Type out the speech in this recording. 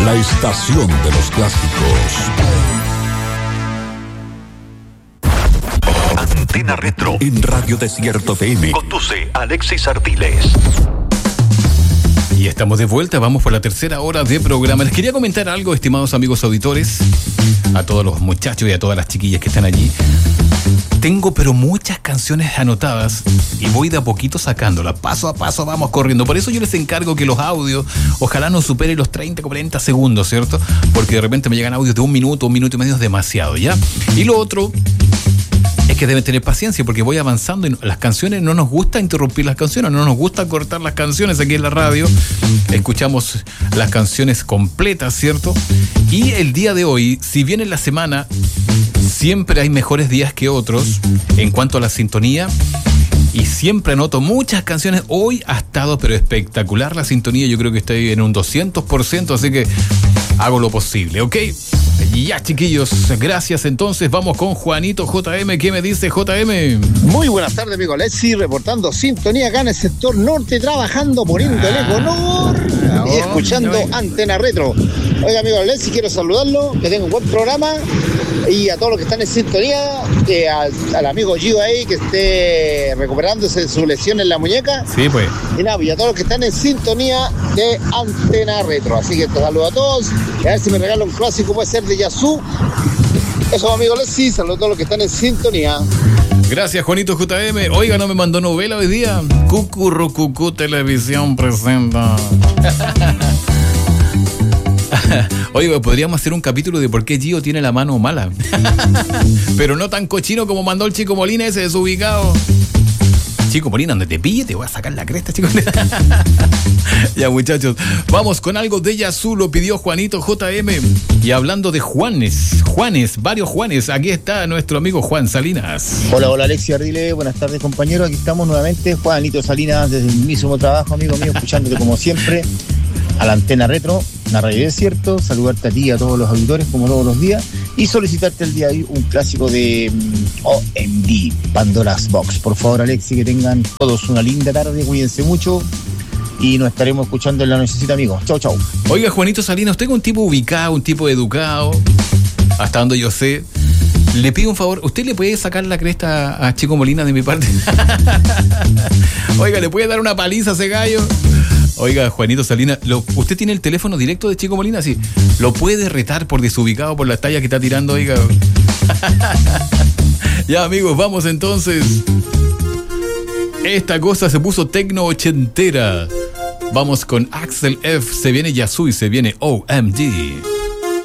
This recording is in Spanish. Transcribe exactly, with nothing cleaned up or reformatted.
La estación de los clásicos. Antena Retro En Radio Desierto F M. conduce Alexis Ardiles. Y estamos de vuelta, vamos por la tercera hora de programa. Les quería comentar algo, estimados amigos auditores, a todos los muchachos y a todas las chiquillas que están allí. Tengo pero muchas canciones anotadas y voy de a poquito sacándolas, paso a paso vamos corriendo. Por eso yo les encargo que los audios ojalá no superen los treinta, cuarenta segundos, ¿cierto? Porque de repente me llegan audios de un minuto, un minuto y medio es demasiado, ¿ya? Y lo otro es que deben tener paciencia porque voy avanzando y las canciones, no nos gusta interrumpir las canciones, no nos gusta cortar las canciones aquí en la radio. Escuchamos las canciones completas, ¿cierto? Y el día de hoy, si bien en la semana siempre hay mejores días que otros en cuanto a la sintonía, y siempre anoto muchas canciones, hoy ha estado pero espectacular la sintonía, yo creo que estoy en un doscientos por ciento, así que hago lo posible, ¿ok? Ya, chiquillos, gracias. Entonces vamos con Juanito J M. ¿Qué me dice J M? Muy buenas tardes, amigo Alexis, reportando sintonía acá en el sector norte, trabajando, poniéndole ah, color y escuchando oh, Antena Retro. Oiga, amigo Alexis, quiero saludarlo, que tenga un buen programa, y a todos los que están en sintonía, eh, al, al amigo Gio ahí, que esté recuperándose de su lesión en la muñeca. Sí, pues. Y nada, y a todos los que están en sintonía de Antena Retro. Así que te saludo a todos, y a ver si me regala un clásico, puede ser de Yazoo. Eso, amigo Alexis, saludos a todos los que están en sintonía. Gracias, Juanito J M. Oiga, no me mandó novela hoy día. Cucurrucucú Televisión presenta. Oiga, podríamos hacer un capítulo de por qué Gio tiene la mano mala. Pero no tan cochino como mandó el Chico Molina, ese desubicado. Chico Molina, donde te pille, te voy a sacar la cresta, chico. Ya, muchachos, vamos con algo de Yazoo, lo pidió Juanito J M. Y hablando de Juanes, Juanes, varios Juanes, aquí está nuestro amigo Juan Salinas. Hola, hola Alexis Ardile, buenas tardes compañeros, aquí estamos nuevamente, Juanito Salinas, desde el mismo trabajo, amigo mío, escuchándote como siempre, a la Antena Retro, la Radio Desierto, saludarte a ti y a todos los auditores como todos los días, y solicitarte el día de hoy un clásico de um, O M D, Pandora's Box. Por favor, Alexis, que tengan todos una linda tarde, cuídense mucho y nos estaremos escuchando en La Necesita, amigos. Chau, chau. Oiga, Juanito Salinas, usted es un tipo ubicado, un tipo educado, hasta donde yo sé. Le pido un favor, ¿usted le puede sacar la cresta a Chico Molina de mi parte? Oiga, ¿le puede dar una paliza a ese gallo? Oiga, Juanito Salinas, lo, ¿usted tiene el teléfono directo de Chico Molina? Sí. ¿Lo puede retar por desubicado por la talla que está tirando, oiga? Ya, amigos, vamos entonces. Esta cosa se puso tecno ochentera. Vamos con Axel F. Se viene Yazoo y se viene O M D.